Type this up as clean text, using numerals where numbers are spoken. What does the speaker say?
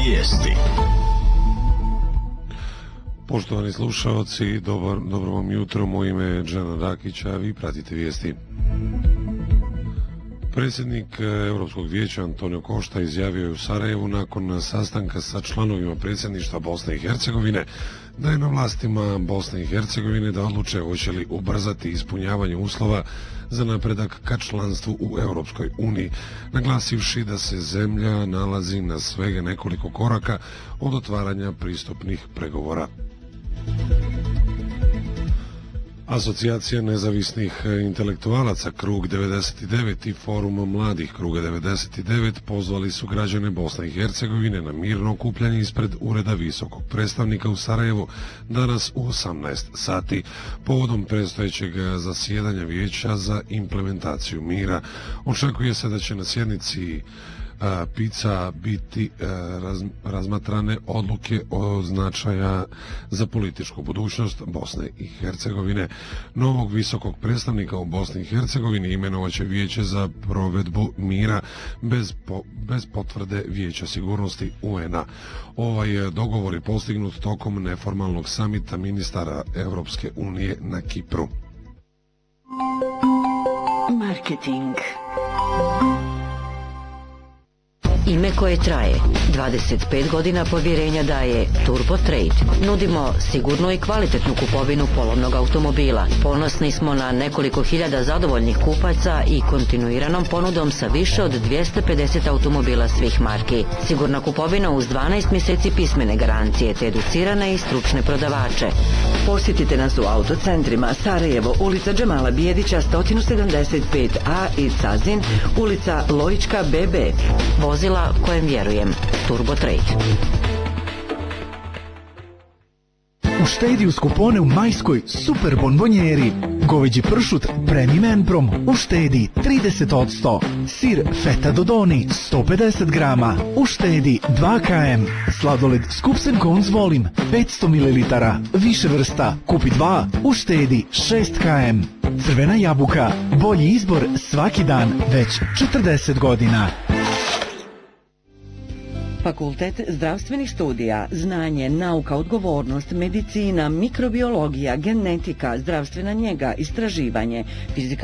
Vijesti. Poštovani slušalci, dobro vam jutro, moje ime je Džana Dakić, a vi pratite vijesti. Predsjednik Europskog vijeća Antonio Costa izjavio je u Sarajevu nakon sastanka sa članovima predsjedništva Bosne i Hercegovine da je na vlastima Bosne i Hercegovine da odluče hoće li ubrzati ispunjavanje uslova za napredak ka članstvu u Europskoj uniji, naglasivši da se zemlja nalazi na svega nekoliko koraka od otvaranja pristupnih pregovora. Asocijacija nezavisnih intelektualaca Krug 99 i Forum mladih Kruga 99 pozvali su građane Bosne i Hercegovine na mirno okupljanje ispred Ureda visokog predstavnika u Sarajevu danas u 18 sati povodom predstojećeg zasjedanja Vijeća za implementaciju mira. Očekuje se da će na sjednici PICA biti razmatrane odluke od značaja za političku budućnost Bosne i Hercegovine. Novog visokog predstavnika u Bosni i Hercegovini imenovaće Vijeće za provedbu mira bez potvrde Vijeća sigurnosti UN-a. Ovaj dogovor je postignut tokom neformalnog samita ministara Europske unije na Kipru. Marketing. Ime koje traje, 25 godina povjerenja daje Turbo Trade. Nudimo sigurnu i kvalitetnu kupovinu polovnog automobila. Ponosni smo na nekoliko hiljada zadovoljnih kupaca i kontinuiranom ponudom sa više od 250 automobila svih marki. Sigurna kupovina uz 12 mjeseci pismene garancije te educirane i stručne prodavače. Posjetite nas u autocentrima Sarajevo, ulica Džemala Bijedića 175A i Cazin, ulica Lojička BB. Vozila kojem vjerujem. Turbo Trade. Uštedi uz kupone u Majskoj super bonbonjeri. Goveđi pršut Premium Emprom uštedi 30%. Sir Feta Dodoni 150 grama uštedi 2 km. Sladoled Skupsen Konz Volim 500 ml. Više vrsta kupi 2 uštedi 6 km. Crvena jabuka bolji izbor svaki dan već 40 godina. Fakultet zdravstvenih studija, znanje, nauka, odgovornost, medicina, mikrobiologija, genetika, zdravstvena njega, istraživanje, fizika